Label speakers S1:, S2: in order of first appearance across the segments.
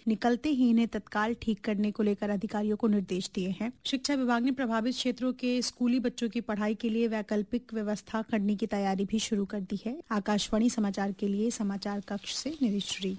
S1: निकलते ही इन्हें तत्काल ठीक करने को लेकर अधिकारियों को निर्देश दिए हैं। शिक्षा विभाग ने प्रभावित क्षेत्रों के स्कूली बच्चों की पढ़ाई के लिए वैकल्पिक व्यवस्था करने की तैयारी भी शुरू कर दी है। आकाशवाणी समाचार के लिए समाचार कक्ष से निरीश्री।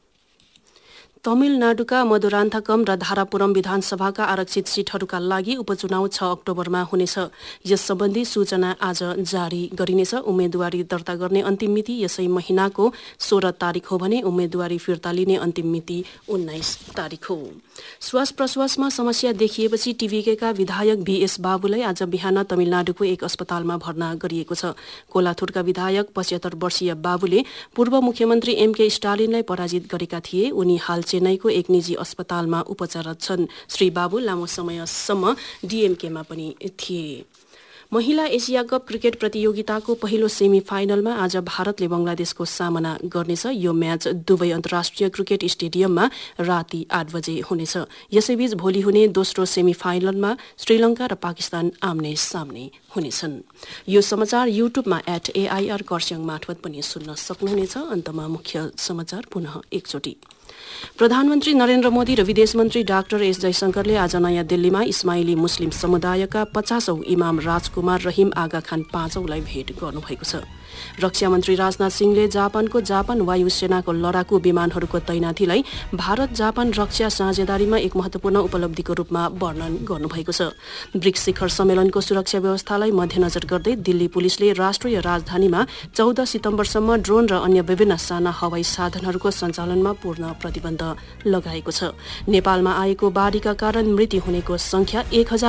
S2: तमिलनाडुका मधुरान्तकम र धारापुरम विधानसभाका आरक्षित सीटहरूका लागि उपचुनाव 6 अक्टोबरमा हुनेछ। यस सम्बन्धी सूचना आज जारी गरिनेछ। उम्मेदवारी दर्ता गर्ने अन्तिम मिति यसै महिनाको 16 तारिक हो भने उम्मेदवारी फिर्ता लिने अन्तिम मिति 19 तारिक हो। श्वास प्रश्वासमा समस्या देखिएपछि टिभीकेका विधायक VS बाबुलाई आज बिहान तमिलनाडुको एक अस्पतालमा भर्ना गरिएको छ। कोलाथुरका विधायक 75 वर्षीय बाबुले पूर्व मुख्यमन्त्री MK स्टालिनलाई पराजित गरेका थिए। उनी हाल चेन्नईको एक निजी अस्पतालमा उपचाररत छन्। श्री बाबु लामो समयसम्म DMK-मा पनि थिए। महिला एसिया कप क्रिकेट प्रतियोगिताको पहिलो सेमी फाइनलमा आज भारतले बंगलादेशको सामना गर्नेछ। यो म्याच दुवै अन्तर्राष्ट्रिय क्रिकेट स्टेडियममा राति 8 बजे हुनेछ। यसैबीच भोलि हुने दोस्रो सेमी फाइनलमा श्रीलंका र पाकिस्तान आम्ने सामने हुनेछन्। यो समाचार युट्युबमा @AIR कर्स्याङ मार्फत पनि सुन्न सक्नुहुनेछ। अन्तमा मुख्य समाचार पुनः एकचोटि। प्रधानमन्त्री नरेन्द्र मोदी र विदेश मन्त्री डाक्टर S जयशंकरले आज नयाँ दिल्लीमा इस्माइली मुस्लिम समुदायका 50औं इमाम राजकुमार रहिम आगा खान 5औंलाई भेट गर्नुभएको छ। रक्षा मन्त्री राजनाथ सिंहले जापान वायुसेनाको लडाकु विमानहरूको तैनाथीलाई भारत जापान रक्षा साझेदारीमा एक महत्वपूर्ण उपलब्धिको रूपमा वर्णन गर्नुभएको छ। ब्रिक्स शिखर सम्मेलनको सुरक्षा व्यवस्थालाई मध्यनजर गर्दै दिल्ली पुलिसले राष्ट्रिय राजधानीमा 14 सितम्बरसम्म ड्रोन र अन्य विभिन्न साना हवाई साधनहरूको सञ्चालनमा पूर्ण प्रतिबन्ध लगाएको छ। नेपालमा आएको बाढीका कारण मृत्यु हुनेको संख्या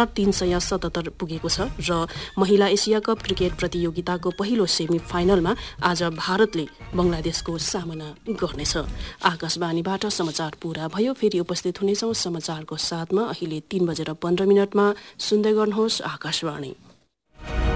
S2: 1377 पुगेको छ र महिला एसिया कप क्रिकेट प्रतियोगिताको पहिलो सेमी फाइनलमा आज भारतले बंगलादेशको सामना गर्नेछ। आकाशवाणीबाट समाचार पूरा भयो। फेरि उपस्थित हुनेछौं समाचारको साथमा। अहिले 3:15 सुन्दै गर्नुहोस् आकाशवाणी।